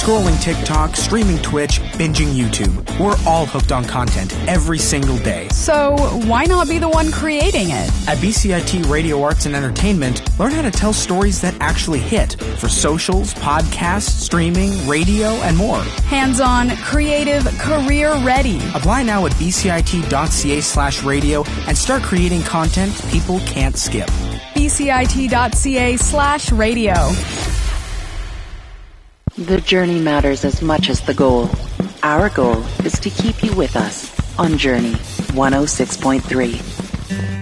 scrolling TikTok, streaming Twitch, binging YouTube. We're all hooked on content every single day. So why not be the one creating it? At BCIT Radio Arts and Entertainment, learn how to tell stories that actually hit for socials, podcasts, streaming, radio, and more. Hands-on, creative, career-ready. Apply now at bcit.ca/radio and start creating content people can't skip. bcit.ca/radio. The journey matters as much as the goal. Our goal is to keep you with us on Journey 106.3.